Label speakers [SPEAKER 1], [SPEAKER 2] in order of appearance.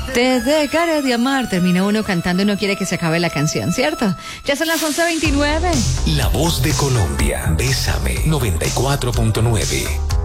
[SPEAKER 1] Te dejaré de amar, termina uno cantando y no quiere que se acabe la canción, ¿cierto? Ya son las 11:29.
[SPEAKER 2] La voz de Colombia, Bésame 94.9.